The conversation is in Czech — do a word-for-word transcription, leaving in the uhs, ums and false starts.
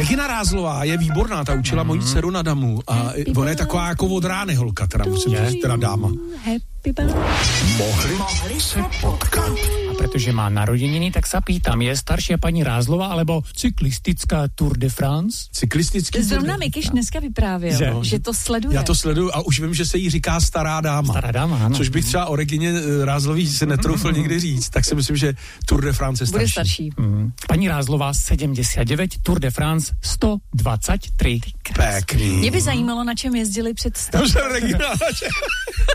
Regina Rázlová je výborná, ta učila mm. mojí dceru na damu a ona je taková jako od rány holka, teda musím říct, teda dáma. Mohli, Mohli se potkat. A protože má narozeniny, tak se pýtam, je starší paní Rázlová alebo cyklistická Tour de France? Cyklistický Zrovna Mikyš dneska vyprávěl, že, že to sleduje. Já to sleduju a už vím, že se jí říká stará dáma. Stará dáma, ano. Což bych třeba o Regině Rázlový se netroufl nikdy říct, tak si myslím, že Tour de France je starší. Bude starší. Mm. Paní Rázlová sedmdesát devět, Tour de France sto dvacet tři. Pěkný. Mě by zajímalo, na čem jezdili před stavem.